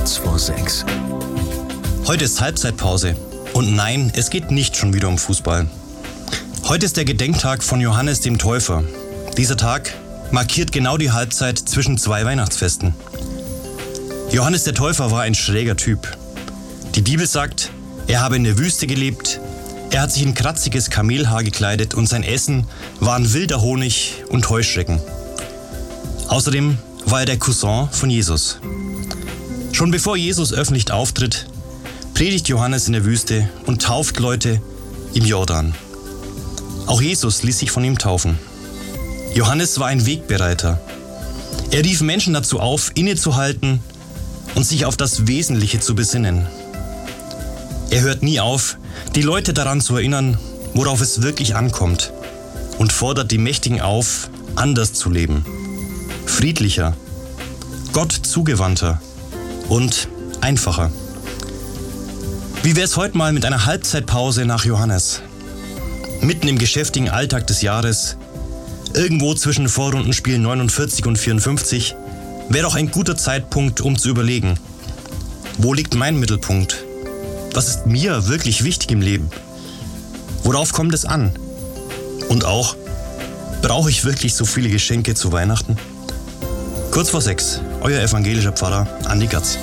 Kurz vor 6. Heute ist Halbzeitpause. Und nein, es geht nicht schon wieder um Fußball. Heute ist der Gedenktag von Johannes dem Täufer. Dieser Tag markiert genau die Halbzeit zwischen 2 Weihnachtsfesten. Johannes der Täufer war ein schräger Typ. Die Bibel sagt, er habe in der Wüste gelebt, er hat sich in kratziges Kamelhaar gekleidet und sein Essen waren wilder Honig und Heuschrecken. Außerdem war er der Cousin von Jesus. Schon bevor Jesus öffentlich auftritt, predigt Johannes in der Wüste und tauft Leute im Jordan. Auch Jesus ließ sich von ihm taufen. Johannes war ein Wegbereiter. Er rief Menschen dazu auf, innezuhalten und sich auf das Wesentliche zu besinnen. Er hört nie auf, die Leute daran zu erinnern, worauf es wirklich ankommt, und fordert die Mächtigen auf, anders zu leben. Friedlicher, Gott zugewandter und einfacher. Wie wär's heute mal mit einer Halbzeitpause nach Johannes? Mitten im geschäftigen Alltag des Jahres, irgendwo zwischen Vorrundenspiel 49 und 54, wäre doch ein guter Zeitpunkt, um zu überlegen, wo liegt mein Mittelpunkt? Was ist mir wirklich wichtig im Leben? Worauf kommt es an? Und auch, brauche ich wirklich so viele Geschenke zu Weihnachten? Kurz vor 6, euer evangelischer Pfarrer Andi Gatz.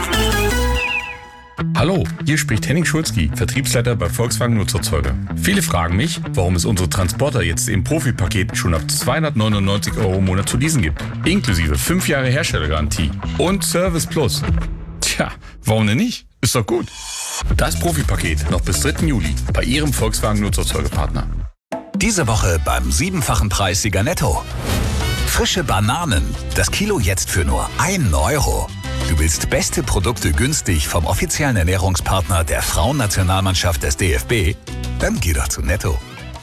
Hallo, hier spricht Henning Schulzki, Vertriebsleiter bei Volkswagen Nutzerzeuger. Viele fragen mich, warum es unsere Transporter jetzt im Profi-Paket schon ab 299 € im Monat zu leasen gibt. Inklusive 5 Jahre Herstellergarantie und Service Plus. Tja, warum denn nicht? Ist doch gut. Das Profi-Paket noch bis 3. Juli bei Ihrem Volkswagen Nutzerzeugerpartner. Diese Woche beim 7-fachen Preissieger Netto. Frische Bananen, das Kilo jetzt für nur 1 €. Du willst beste Produkte günstig vom offiziellen Ernährungspartner der Frauennationalmannschaft des DFB? Dann geh doch zu Netto.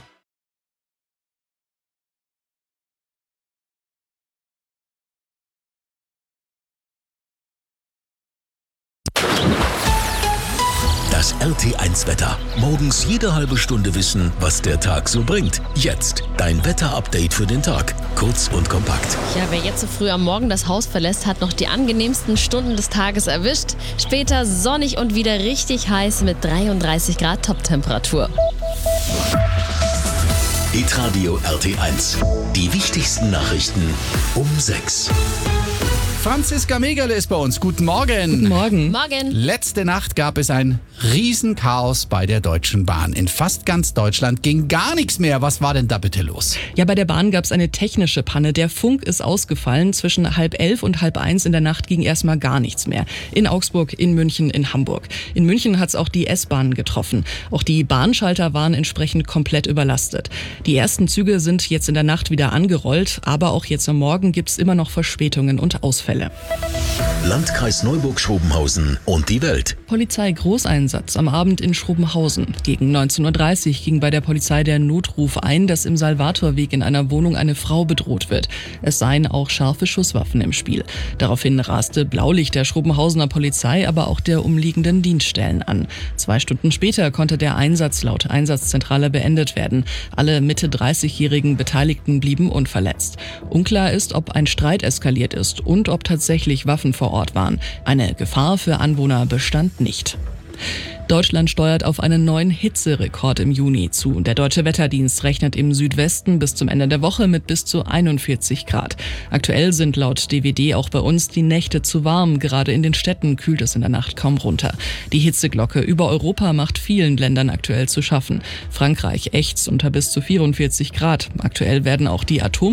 Das RT1-Wetter. Morgens jede halbe Stunde wissen, was der Tag so bringt. Jetzt dein Wetter-Update für den Tag. Kurz und kompakt. Ja, wer jetzt so früh am Morgen das Haus verlässt, hat noch die angenehmsten Stunden des Tages erwischt. Später sonnig und wieder richtig heiß mit 33 Grad Toptemperatur. Hitradio RT1. Die wichtigsten Nachrichten um 6. Franziska Megerle ist bei uns. Guten Morgen. Guten Morgen. Morgen. Letzte Nacht gab es ein Riesenchaos bei der Deutschen Bahn. In fast ganz Deutschland ging gar nichts mehr. Was war denn da bitte los? Ja, bei der Bahn gab es eine technische Panne. Der Funk ist ausgefallen. Zwischen 10:30 und 10:30 in der Nacht ging erstmal gar nichts mehr. In Augsburg, in München, in Hamburg. In München hat es auch die S-Bahn getroffen. Auch die Bahnschalter waren entsprechend komplett überlastet. Die ersten Züge sind jetzt in der Nacht wieder angerollt, aber auch jetzt am Morgen gibt es immer noch Verspätungen und Ausfälle. Landkreis Neuburg-Schrobenhausen und die Welt. Polizei-Großeinsatz am Abend in Schrobenhausen. Gegen 19:30 Uhr ging bei der Polizei der Notruf ein, dass im Salvatorweg in einer Wohnung eine Frau bedroht wird. Es seien auch scharfe Schusswaffen im Spiel. Daraufhin raste Blaulicht der Schrobenhausener Polizei, aber auch der umliegenden Dienststellen an. 2 Stunden später konnte der Einsatz laut Einsatzzentrale beendet werden. Alle Mitte-30-jährigen Beteiligten blieben unverletzt. Unklar ist, ob ein Streit eskaliert ist und ob tatsächlich Waffen vor Ort waren. Eine Gefahr für Anwohner bestand nicht. Deutschland steuert auf einen neuen Hitzerekord im Juni zu. Der Deutsche Wetterdienst rechnet im Südwesten bis zum Ende der Woche mit bis zu 41 Grad. Aktuell sind laut DWD auch bei uns die Nächte zu warm. Gerade in den Städten kühlt es in der Nacht kaum runter. Die Hitzeglocke über Europa macht vielen Ländern aktuell zu schaffen. Frankreich ächzt unter bis zu 44 Grad. Aktuell werden auch die